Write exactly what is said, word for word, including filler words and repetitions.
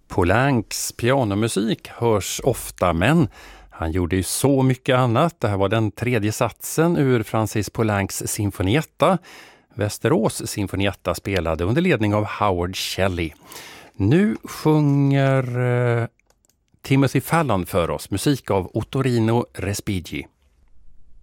Poulencs pianomusik hörs ofta, men han gjorde ju så mycket annat. Det här var den tredje satsen ur Francis Poulencs Sinfonietta. Västerås Sinfonietta spelade under ledning av Howard Shelley. Nu sjunger eh, Timothy Fallon för oss musik av Ottorino Respighi.